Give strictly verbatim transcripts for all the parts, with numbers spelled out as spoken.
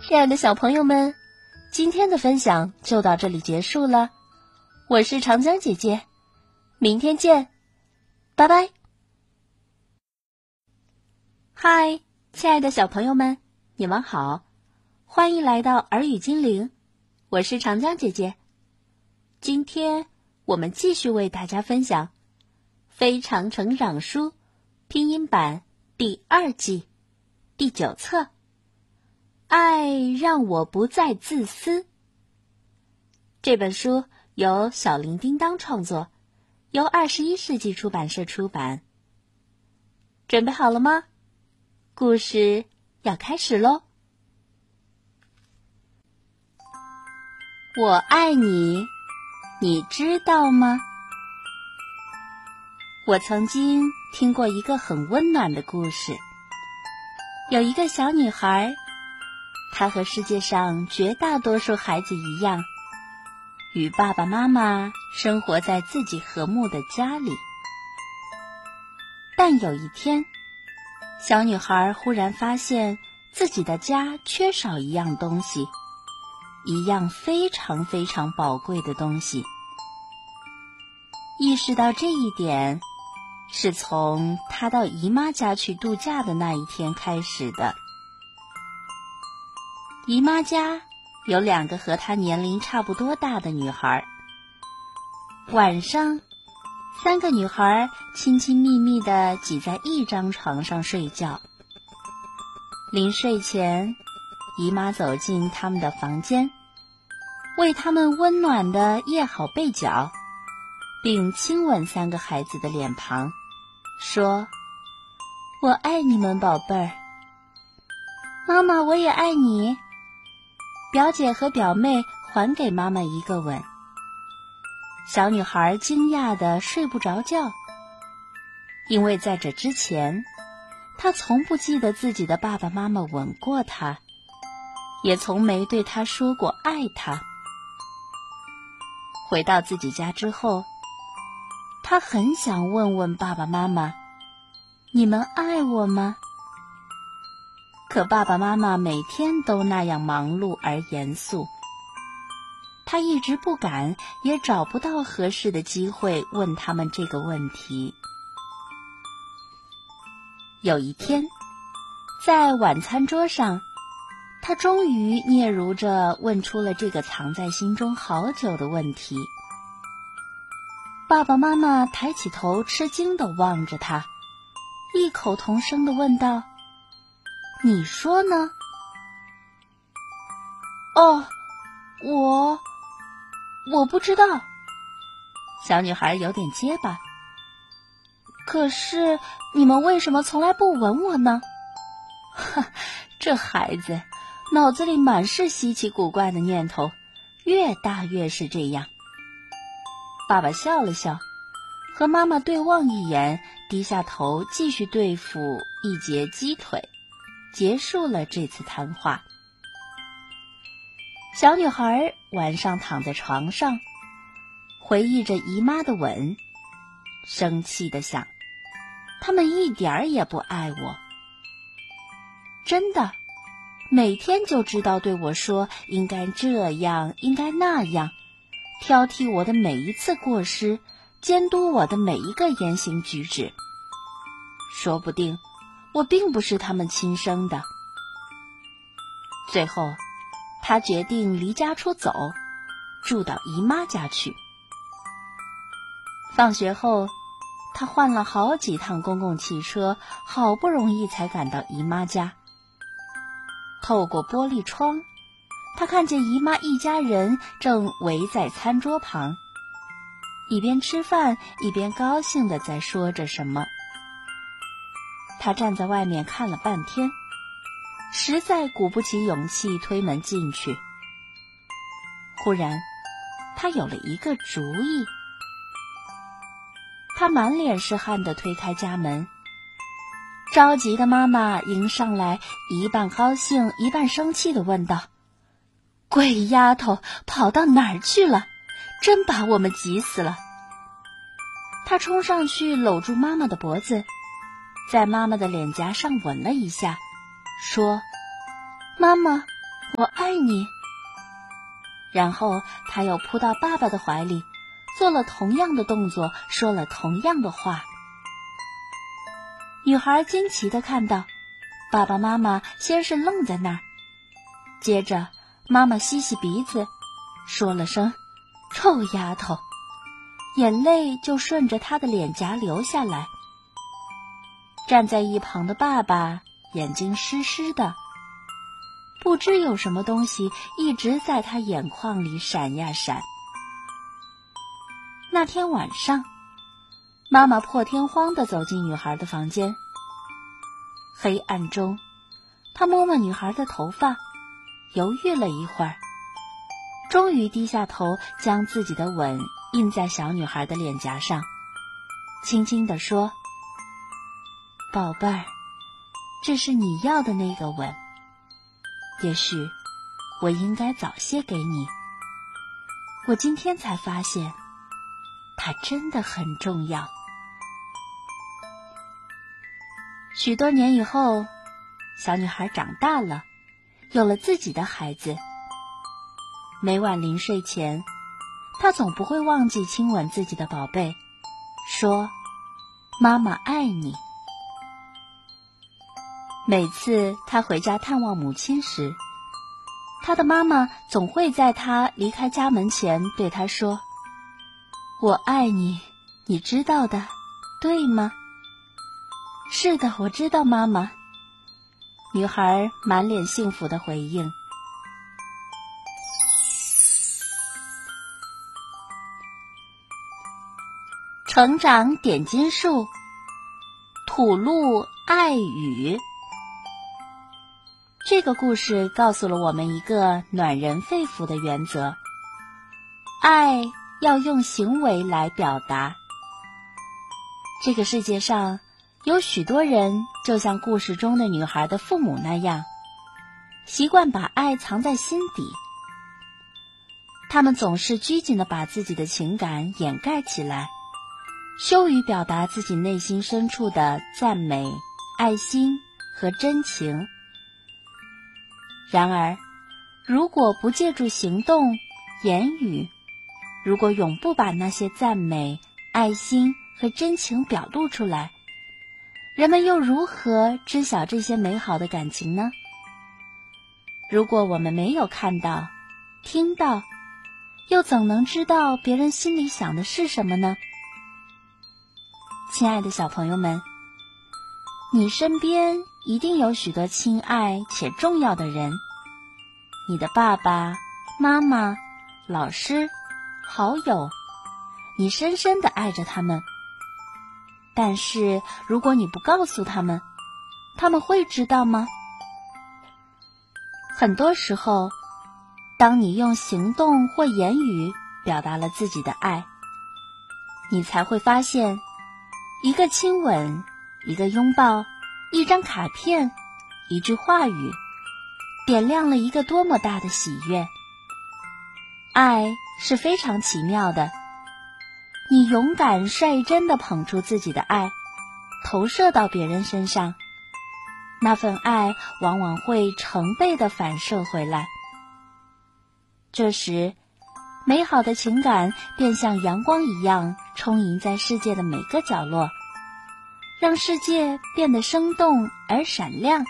亲爱的小朋友们，今天的分享就到这里结束了。我是长江姐姐，明天见，拜拜。嗨，亲爱的小朋友们，你们好，欢迎来到耳语精灵，我是长江姐姐。今天我们继续为大家分享《非常成长书》拼音版第二季第九册，爱让我不再自私。这本书由小铃叮当创作，由二十一世纪出版社出版。准备好了吗？故事要开始咯。我爱你，你知道吗？我曾经听过一个很温暖的故事。有一个小女孩，她和世界上绝大多数孩子一样，与爸爸妈妈生活在自己和睦的家里。但有一天，小女孩忽然发现自己的家缺少一样东西，一样非常非常宝贵的东西。意识到这一点，是从她到姨妈家去度假的那一天开始的。姨妈家有两个和她年龄差不多大的女孩。晚上，三个女孩亲亲密密地挤在一张床上睡觉。临睡前，姨妈走进她们的房间，为她们温暖地掖好被角，并亲吻三个孩子的脸庞，说：我爱你们，宝贝儿。妈妈，我也爱你。表姐和表妹还给妈妈一个吻。小女孩惊讶地睡不着觉，因为在这之前，她从不记得自己的爸爸妈妈吻过她，也从没对她说过爱她。回到自己家之后，她很想问问爸爸妈妈，你们爱我吗？可爸爸妈妈每天都那样忙碌而严肃，他一直不敢，也找不到合适的机会问他们这个问题。有一天，在晚餐桌上，他终于嗫嚅着问出了这个藏在心中好久的问题。爸爸妈妈抬起头，吃惊地望着他，异口同声地问道：你说呢？哦，我我不知道。小女孩有点结巴。可是你们为什么从来不吻我呢？哈，这孩子脑子里满是稀奇古怪的念头，越大越是这样。爸爸笑了笑，和妈妈对望一眼，低下头继续对付一截鸡腿，结束了这次谈话。小女孩晚上躺在床上，回忆着姨妈的吻，生气地想，他们一点儿也不爱我。真的，每天就知道对我说应该这样，应该那样，挑剔我的每一次过失，监督我的每一个言行举止。说不定我并不是他们亲生的。最后，他决定离家出走，住到姨妈家去。放学后，他换了好几趟公共汽车，好不容易才赶到姨妈家。透过玻璃窗，他看见姨妈一家人正围在餐桌旁，一边吃饭一边高兴地在说着什么。他站在外面看了半天，实在鼓不起勇气推门进去。忽然，他有了一个主意。他满脸是汗地推开家门，着急的妈妈迎上来，一半高兴一半生气地问道：鬼丫头跑到哪儿去了？真把我们急死了。他冲上去搂住妈妈的脖子，在妈妈的脸颊上吻了一下，说：妈妈， 我爱你。然后他又扑到爸爸的怀里，做了同样的动作，说了同样的话。女孩惊奇地看到，爸爸妈妈先是愣在那儿，接着妈妈吸吸鼻子，说了声臭丫头，眼泪就顺着她的脸颊流下来。站在一旁的爸爸眼睛湿湿的，不知有什么东西一直在他眼眶里闪呀闪。那天晚上，妈妈破天荒地走进女孩的房间。黑暗中，她摸摸女孩的头发，犹豫了一会儿，终于低下头，将自己的吻印在小女孩的脸颊上，轻轻地说：宝贝儿，这是你要的那个吻，也许我应该早些给你，我今天才发现它真的很重要。许多年以后，小女孩长大了，有了自己的孩子。每晚临睡前，她总不会忘记亲吻自己的宝贝，说：妈妈爱你。每次她回家探望母亲时，她的妈妈总会在她离开家门前对她说：我爱你，你知道的，对吗？是的，我知道，妈妈。女孩满脸幸福地回应。成长点金术，吐露爱语。这个故事告诉了我们一个暖人肺腑的原则：爱要用行为来表达。这个世界上有许多人就像故事中的女孩的父母那样，习惯把爱藏在心底。他们总是拘谨地把自己的情感掩盖起来，羞于表达自己内心深处的赞美、爱心和真情。然而，如果不借助行动、言语，如果永不把那些赞美、爱心和真情表露出来，人们又如何知晓这些美好的感情呢？如果我们没有看到、听到，又怎能知道别人心里想的是什么呢？亲爱的小朋友们，你身边一定有许多亲爱且重要的人，你的爸爸妈妈、老师、好友，你深深地爱着他们。但是如果你不告诉他们，他们会知道吗？很多时候，当你用行动或言语表达了自己的爱，你才会发现，一个亲吻，一个拥抱，一张卡片，一句话语，点亮了一个多么大的喜悦。爱是非常奇妙的，你勇敢率真地捧出自己的爱，投射到别人身上，那份爱往往会成倍地反射回来。这时，美好的情感便像阳光一样充盈在世界的每个角落，让世界变得生动而闪亮。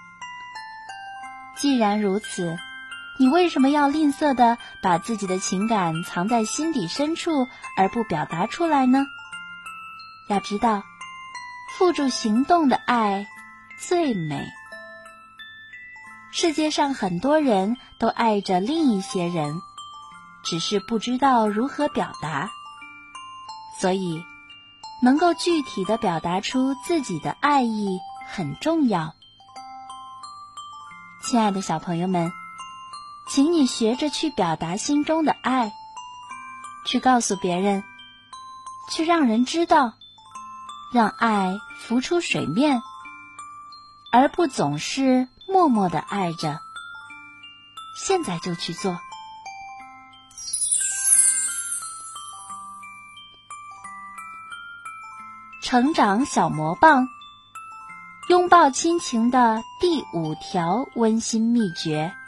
既然如此，你为什么要吝啬地把自己的情感藏在心底深处而不表达出来呢？要知道，付诸行动的爱最美。世界上很多人都爱着另一些人，只是不知道如何表达。所以，能够具体地表达出自己的爱意很重要。亲爱的小朋友们，请你学着去表达心中的爱，去告诉别人，去让人知道，让爱浮出水面，而不总是默默地爱着。现在就去做。成长小魔棒，拥抱亲情的第五条温馨秘诀：